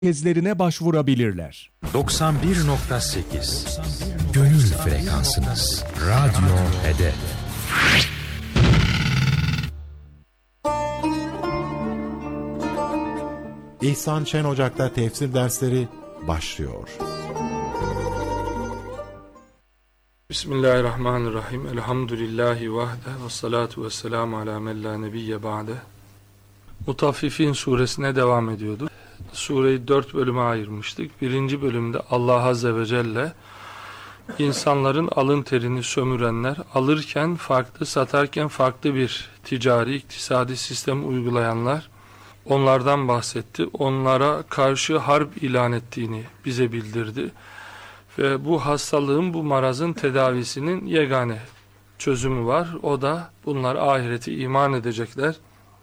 merkezlerine başvurabilirler. 91.8 Gönül frekansınız. Radyo Hedef. İhsan Şen Ocak'ta tefsir dersleri başlıyor. Bismillahirrahmanirrahim. Elhamdülillahi vahde ve salatu ve selamu ala men la nebiyye ba'de. Mutaffifin suresine devam ediyorduk. Sureyi 4 bölüme ayırmıştık. Birinci bölümde Allah Azze ve Celle insanların alın terini sömürenler, alırken farklı, satarken farklı bir ticari, iktisadi sistem uygulayanlar, onlardan bahsetti. Onlara karşı harp ilan ettiğini bize bildirdi. Ve bu hastalığın, bu marazın tedavisinin yegane çözümü var. O da bunlar ahireti iman edecekler.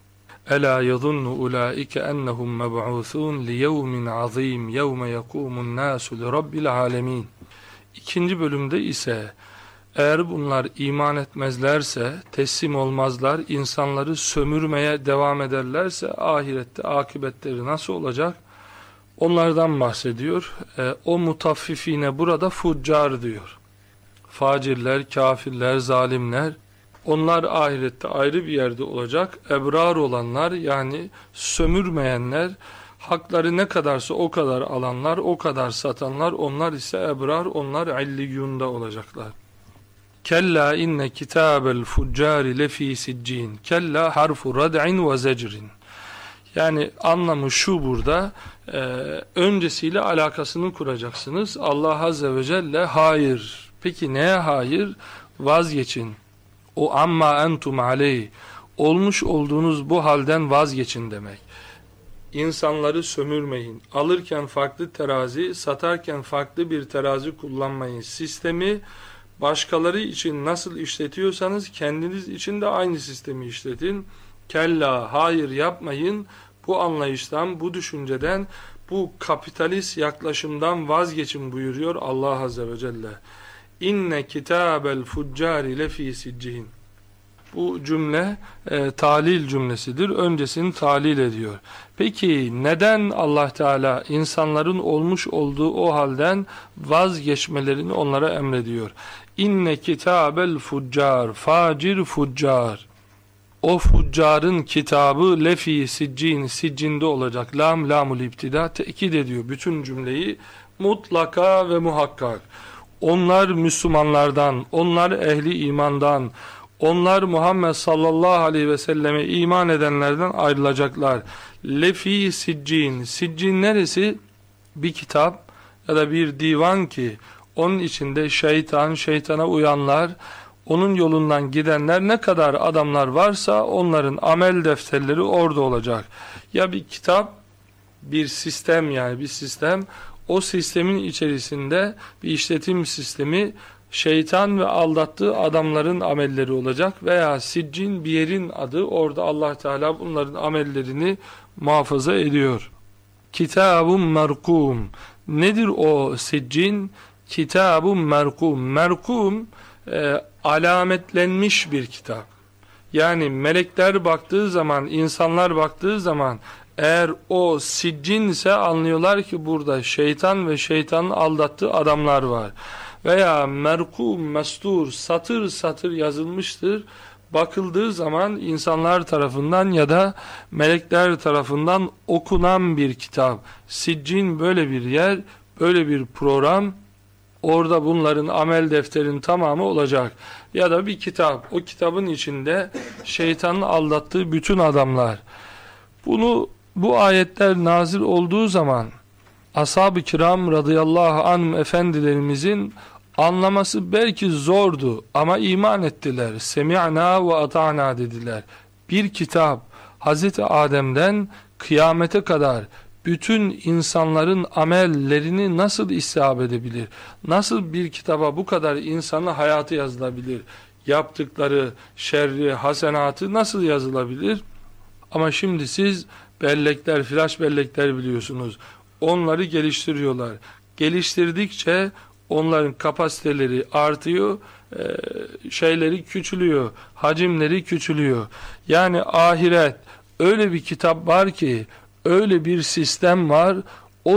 Ela yadunnu ulaike ennehum meb'uthun li yevmin azim yevme yekumun nasu li rabbil alemin. İkinci bölümde ise eğer bunlar iman etmezlerse, teslim olmazlar, insanları sömürmeye devam ederlerse ahirette akıbetleri nasıl olacak? Onlardan bahsediyor. O mutaffifine burada fuccar diyor. Facirler, kafirler, zalimler. Onlar ahirette ayrı bir yerde olacak. Ebrar olanlar, yani sömürmeyenler, hakları ne kadarsa o kadar alanlar, o kadar satanlar, onlar ise ebrar, onlar illiyyunda olacaklar. Kella inne kitabel fuccari lefî siccin. Kella harfu rad'in ve zecrin. Yani anlamı şu burada, öncesiyle alakasını kuracaksınız. Allah Azze ve Celle hayır. Peki neye hayır? Vazgeçin. O amma entum aleyh. Olmuş olduğunuz bu halden vazgeçin demek. İnsanları sömürmeyin. Alırken farklı terazi, satarken farklı bir terazi kullanmayın. Sistemi başkaları için nasıl işletiyorsanız kendiniz için de aynı sistemi işletin. Kella, hayır yapmayın. Bu anlayıştan, bu düşünceden, bu kapitalist yaklaşımdan vazgeçin buyuruyor Allah Azze ve Celle. İnne kitabel fuccari lefî siccin. Bu cümle talil cümlesidir. Öncesini talil ediyor. Peki neden Allah Teala insanların olmuş olduğu o halden vazgeçmelerini onlara emrediyor? İnne kitabel fuccar, facir fuccar. O fuccarın kitabı lefi siccin, siccinde olacak. Lam lamul ibtida tekit ediyor bütün cümleyi mutlaka ve muhakkak. Onlar Müslümanlardan, onlar ehli imandan, onlar Muhammed sallallahu aleyhi ve selleme iman edenlerden ayrılacaklar. Lefi siccin, siccin neresi? Bir kitap ya da bir divan ki onun içinde şeytan, şeytana uyanlar, onun yolundan gidenler, ne kadar adamlar varsa onların amel defterleri orada olacak. Ya bir kitap, bir sistem, yani bir sistem, o sistemin içerisinde bir işletim sistemi, şeytan ve aldattığı adamların amelleri olacak veya siccin bir yerin adı, orada Allah Teala bunların amellerini muhafaza ediyor. Kitabun merkum. Nedir o siccin? Kitabun merkum. Merkum alametlenmiş bir kitap. Yani melekler baktığı zaman, insanlar baktığı zaman eğer o siccin ise anlıyorlar ki burada şeytan ve şeytanın aldattığı adamlar var. Veya merkum, mestur, satır satır yazılmıştır. Bakıldığı zaman insanlar tarafından ya da melekler tarafından okunan bir kitap. Siccin böyle bir yer, böyle bir program. Orada bunların amel defterinin tamamı olacak. Ya da bir kitap. O kitabın içinde şeytanın aldattığı bütün adamlar. Bu ayetler nazil olduğu zaman ashab-ı kiram radıyallahu anh efendilerimizin anlaması belki zordu ama iman ettiler. Semi'na ve ata'na dediler. Bir kitap Hazreti Adem'den kıyamete kadar bütün insanların amellerini nasıl istihab edebilir? Nasıl bir kitaba bu kadar insanın hayatı yazılabilir? Yaptıkları şerri, hasenatı nasıl yazılabilir? Ama şimdi siz bellekler, flash bellekler biliyorsunuz. Onları geliştiriyorlar. Geliştirdikçe onların kapasiteleri artıyor, şeyleri küçülüyor, hacimleri küçülüyor. Yani ahiret öyle bir kitap var ki, öyle bir sistem var,